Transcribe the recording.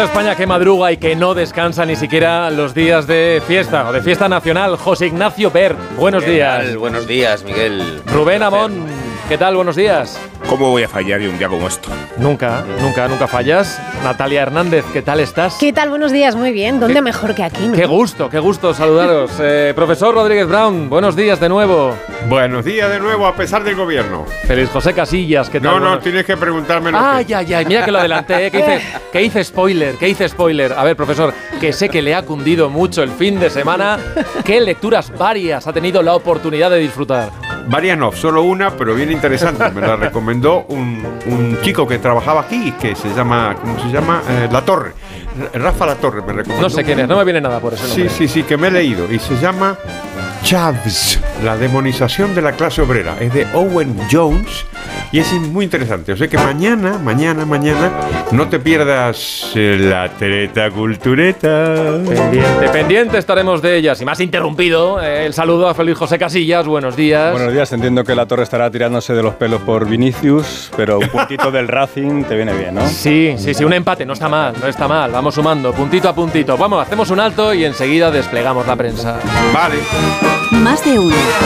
España que madruga y que no descansa ni siquiera los días de fiesta o de fiesta nacional. José Ignacio Bert, buenos días. Buenos días, Miguel. Rubén Amón, ¿qué tal? Buenos días. ¿Cómo voy a fallar yo un día como esto? Nunca fallas. Natalia Hernández, ¿qué tal estás? ¿Qué tal? Buenos días, muy bien. ¿Dónde mejor que aquí, no? Qué gusto saludaros. Profesor Rodríguez Brown, buenos días de nuevo. Buenos días de nuevo, a pesar del gobierno. Feliz José Casillas, ¿qué tal? No, tienes que preguntármelo. Ya, mira que lo adelanté, que hice spoiler. A ver, profesor, que sé que le ha cundido mucho el fin de semana. ¿Qué lecturas varias ha tenido la oportunidad de disfrutar? Varias no, solo una, pero bien interesante. Me la recomendó un chico que trabajaba aquí, que se llama, ¿cómo se llama? La Torre. Rafa La Torre me recomendó. No sé quién es, no me viene nada por eso. Sí, que me he leído. Y se llama Chavs, la demonización de la clase obrera. Es de Owen Jones y es muy interesante. O sea que mañana, no te pierdas la treta cultureta. Pendiente estaremos de ellas. Y más interrumpido, el saludo a Feliz José Casillas. Buenos días. Buenos días, entiendo que La Torre estará tirándose de los pelos por Vinicius, pero un puntito del Racing te viene bien, ¿no? Sí, un empate, no está mal. Vamos sumando, puntito a puntito. Vamos, hacemos un alto y enseguida desplegamos la prensa. Vale. Más de uno.